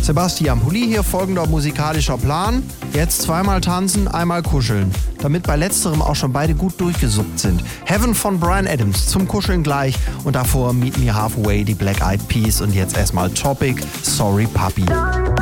Sebastian Pulli hier, folgender musikalischer Plan. Jetzt zweimal tanzen, einmal kuscheln. Damit bei letzterem auch schon beide gut durchgesuppt sind. Heaven von Bryan Adams zum Kuscheln gleich und davor Meet Me Halfway, die Black Eyed Peas und jetzt erstmal Topic, Sorry Puppy.